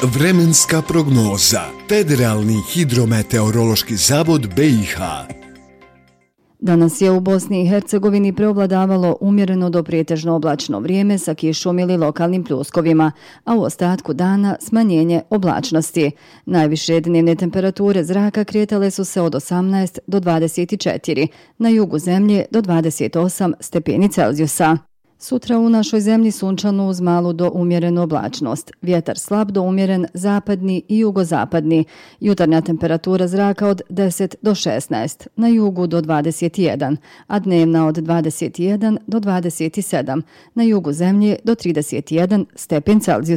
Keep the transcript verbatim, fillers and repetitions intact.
Vremenska prognoza. Federalni hidrometeorološki zavod B i H. Danas je u Bosni i Hercegovini preovladavalo umjereno do prijetežno oblačno vrijeme sa kišom ili lokalnim pljuskovima, a u ostatku dana smanjenje oblačnosti. Najviše dnevne temperature zraka kretale su se od osamnaest do dvadeset četiri, na jugu zemlje do dvadeset osam stepeni Celzijusa. Sutra u našoj zemlji sunčano uz malu do umjerenu oblačnost. Vjetar slab do umjeren zapadni i jugozapadni. Jutarnja temperatura zraka od deset do šesnaest, na jugu do dvadeset jedan, a dnevna od dvadeset jedan do dvadeset sedam, na jugu zemlje do trideset jedan stepen Celzijusa.